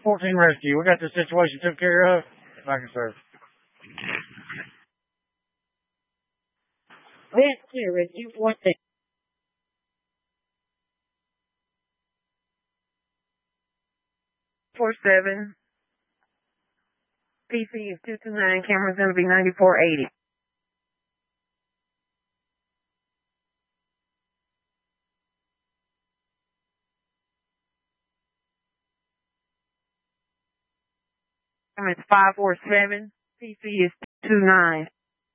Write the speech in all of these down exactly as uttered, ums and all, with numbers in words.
fourteen rescue. We got the situation took care of. Thank you, sir. That's clear, rescue fourteen. Four seven. P C is two two nine. Camera's gonna be ninety four eighty. It's five four seven. P C is two nine.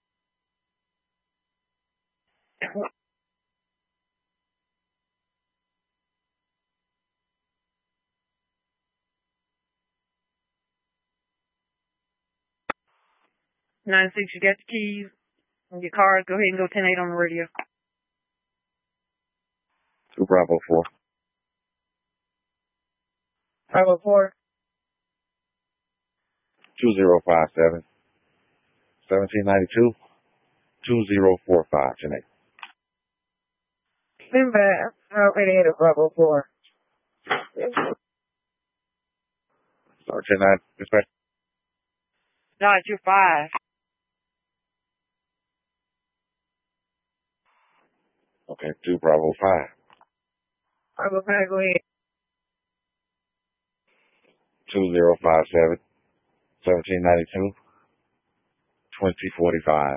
Nine six, you got the keys and your card. Go ahead and go ten eight on the radio. Two Bravo four. Bravo four. Two zero five seven. Seventeen ninety two. Two zero four five. Ten eight. Stand by. Already at a Bravo four. Sorry, ten nine. Dispatch. Dodge, you're five. Okay, two Bravo five. Bravo five, go ahead. Two zero five seven. Seventeen ninety two. Twenty forty five.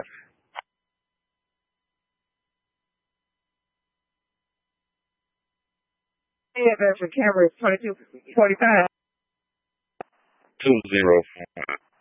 Yeah, that's for camera. Twenty two forty five. Two zero.